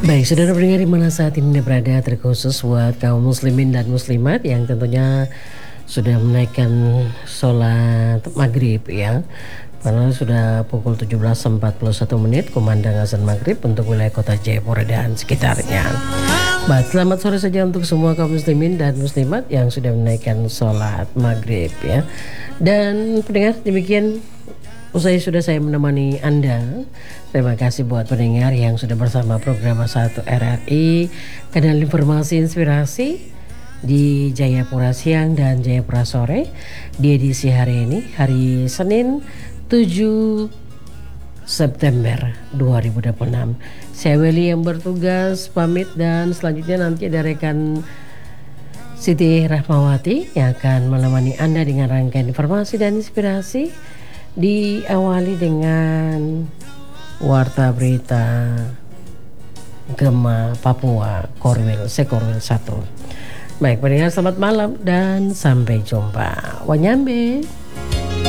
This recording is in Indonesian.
Baik, saudara pendengar di mana saat ini Anda berada, terkhusus buat kaum muslimin dan muslimat yang tentunya sudah menaikkan sholat maghrib ya. Karena sudah pukul 17.41 kumandang azan maghrib untuk wilayah kota Jayapura dan sekitarnya. Baik, selamat sore saja untuk semua kaum muslimin dan muslimat yang sudah menaikkan sholat maghrib ya. Dan pendengar, demikian usai sudah saya menemani Anda. Terima kasih buat pendengar yang sudah bersama program 1 RRI, kanal informasi inspirasi di Jayapura siang dan Jayapura sore di edisi hari ini, hari Senin 7 September 2026. Saya Welly yang bertugas pamit, dan selanjutnya nanti ada rekan Siti Rahmawati yang akan menemani Anda dengan rangkaian informasi dan inspirasi. Diawali dengan warta berita Gema Papua Korwil Sekorwil 1. Baik pendengar, selamat malam dan sampai jumpa. Wanyambe.